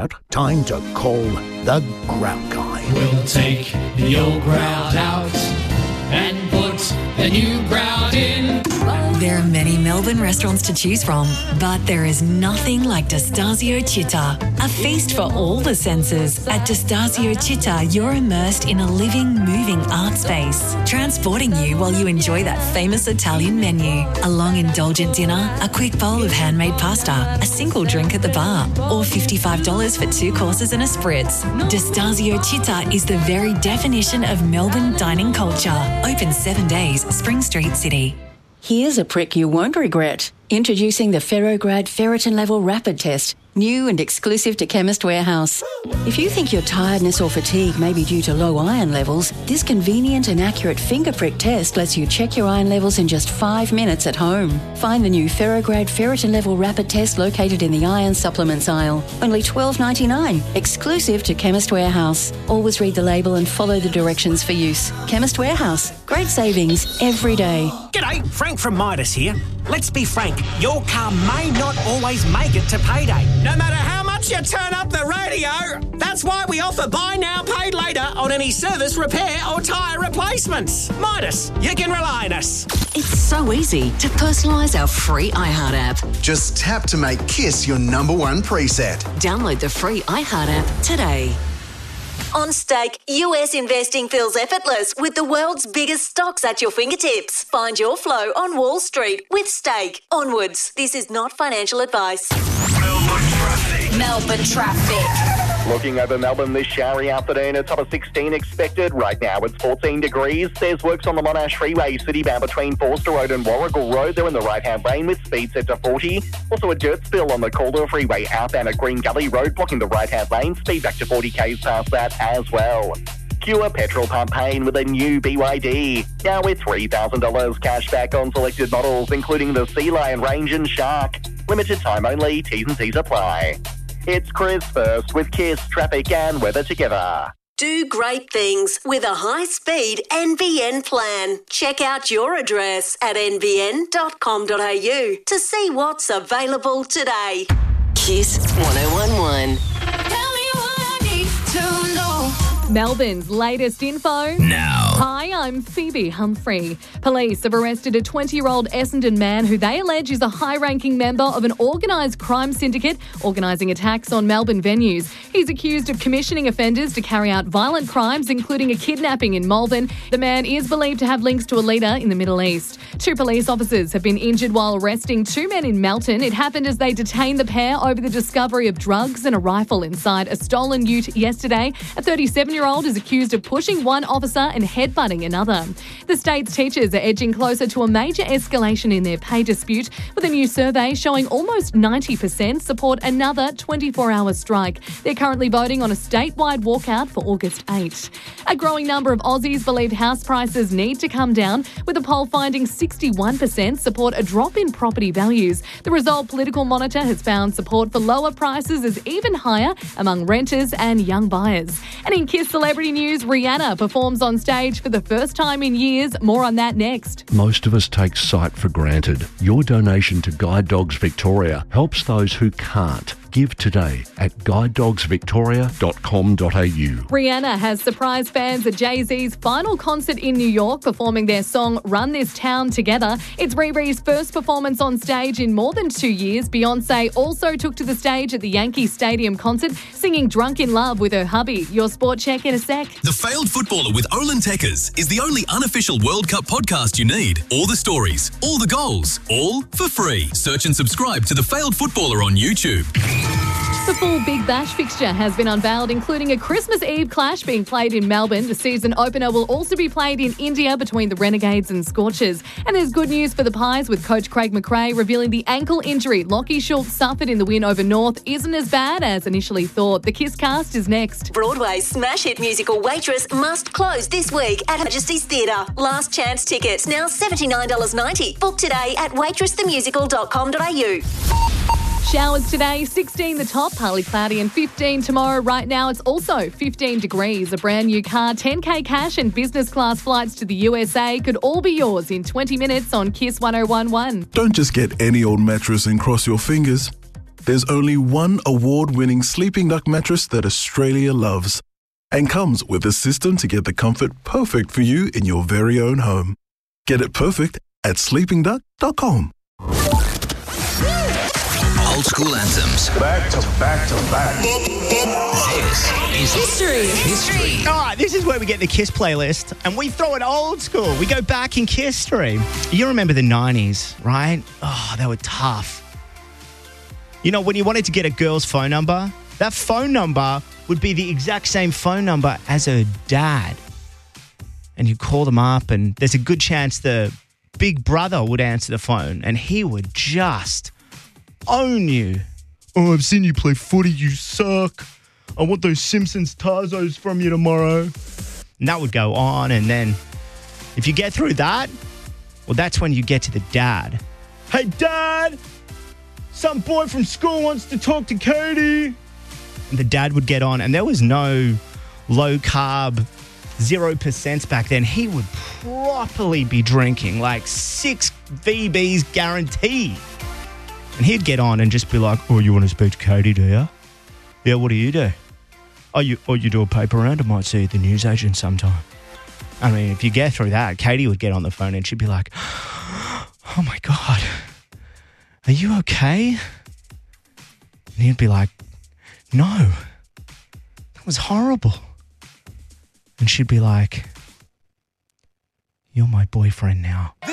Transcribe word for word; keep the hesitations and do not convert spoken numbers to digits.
Time to call the Grout Guy. We'll take the old grout out and put the new grout in. There are many Melbourne restaurants to choose from, but there is nothing like Destasio Città. A feast for all the senses. At Destasio Città, you're immersed in a living, moving art space, transporting you while you enjoy that famous Italian menu. A long, indulgent dinner, a quick bowl of handmade pasta, a single drink at the bar, or fifty-five dollars for two courses and a spritz. Destasio Città is the very definition of Melbourne dining culture. Open seven days, Spring Street, City. Here's a prick you won't regret. Introducing the Ferrograd Ferritin Level Rapid Test, new and exclusive to Chemist Warehouse. If you think your tiredness or fatigue may be due to low iron levels, this convenient and accurate finger prick test lets you check your iron levels in just five minutes at home. Find the new Ferrograd Ferritin Level Rapid Test located in the iron supplements aisle. Only twelve dollars ninety-nine, exclusive to Chemist Warehouse. Always read the label and follow the directions for use. Chemist Warehouse. Great savings every day. G'day, Frank from Midas here. Let's be frank, your car may not always make it to payday. No matter how much you turn up the radio, that's why we offer buy now, paid later on any service, repair or tyre replacements. Midas, you can rely on us. It's so easy to personalise our free iHeart app. Just tap to make Kiss your number one preset. Download the free iHeart app today. On Stake, U S investing feels effortless with the world's biggest stocks at your fingertips. Find your flow on Wall Street with Stake. Onwards. This is not financial advice. Melbourne traffic. Melbourne traffic. Looking over Melbourne this showery afternoon, a top of sixteen expected. Right now it's fourteen degrees. There's works on the Monash Freeway, citybound between Forster Road and Warrigal Road. They're in the right-hand lane with speed set to forty. Also a dirt spill on the Calder Freeway outbound at Green Gully Road, blocking the right-hand lane. Speed back to forty k's past that as well. Cure petrol pump pain with a new B Y D. Now with three thousand dollars cash back on selected models, including the Sea Lion, Range and Shark. Limited time only, T's and C's apply. It's Chris first with Kiss, traffic and weather together. Do great things with a high-speed N B N plan. Check out your address at n b n dot com dot a u to see what's available today. Kiss one oh one one. Tell me what I need to know. Melbourne's latest info now. Hi, I'm Phoebe Humphrey. Police have arrested a twenty-year-old Essendon man who they allege is a high-ranking member of an organised crime syndicate organising attacks on Melbourne venues. He's accused of commissioning offenders to carry out violent crimes, including a kidnapping in Malvern. The man is believed to have links to a leader in the Middle East. Two police officers have been injured while arresting two men in Melton. It happened as they detained the pair over the discovery of drugs and a rifle inside a stolen ute yesterday. A thirty-seven-year-old is accused of pushing one officer and headbutting another. The state's teachers are edging closer to a major escalation in their pay dispute, with a new survey showing almost ninety percent support another twenty-four hour strike. They're currently voting on a statewide walkout for August eighth. A growing number of Aussies believe house prices need to come down, with a poll finding sixty-one percent support a drop in property values. The result, Political Monitor has found support for lower prices is even higher among renters and young buyers. And in Kiss Celebrity News, Rihanna performs on stage for the first time in years. More on that next. Most of us take sight for granted. Your donation to Guide Dogs Victoria helps those who can't. Give today at guide dogs victoria dot com dot a u. Rihanna has surprised fans at Jay-Z's final concert in New York, performing their song Run This Town Together. It's Riri's first performance on stage in more than two years. Beyonce also took to the stage at the Yankee Stadium concert, singing Drunk in Love with her hubby. Your sport check in a sec. The Failed Footballer with Olin Tekkers is the only unofficial World Cup podcast you need. All the stories, all the goals, all for free. Search and subscribe to The Failed Footballer on YouTube. The full Big Bash fixture has been unveiled, including a Christmas Eve clash being played in Melbourne. The season opener will also be played in India between the Renegades and Scorchers. And there's good news for the Pies, with coach Craig McRae revealing the ankle injury Lockie Schultz suffered in the win over North isn't as bad as initially thought. The Kiss Cast is next. Broadway's smash hit musical Waitress must close this week at Majesty's Theatre. Last chance tickets now seventy-nine dollars ninety. Book today at waitress the musical dot com dot a u. Showers today, sixteen the top, partly cloudy, and fifteen tomorrow. Right now it's also fifteen degrees. A brand new car, ten k cash and business class flights to the U S A could all be yours in twenty minutes on Kiss one oh one one. Don't just get any old mattress and cross your fingers. there's only one award-winning Sleeping Duck mattress that Australia loves and comes with a system to get the comfort perfect for you in your very own home. Get it perfect at sleeping duck dot com. Old school anthems. Back to back to back. This is History. History. All right, this is where we get the KISS playlist, and we throw it old school. We go back in KISS history. You remember the nineties, right? Oh, they were tough. You know, when you wanted to get a girl's phone number, that phone number would be the exact same phone number as her dad. And you call them up, and there's a good chance the big brother would answer the phone, and he would just own you. Oh, I've seen you play footy, you suck. I want those Simpsons Tarzos from you tomorrow. And that would go on, and then if you get through that, well, that's when you get to the dad. Hey, Dad, some boy from school wants to talk to Katie. And the dad would get on, and there was no low-carb, zero percent back then. He would properly be drinking, like six V Bs guaranteed. And he'd get on and just be like, oh, you want to speak to Katie, do you? Yeah, what do you do? Oh, you, oh, you do a paper round? I might see you at the newsagent sometime. I mean, if you get through that, Katie would get on the phone and she'd be like, oh, my God, are you okay? And he'd be like, no, that was horrible. And she'd be like, you're my boyfriend now.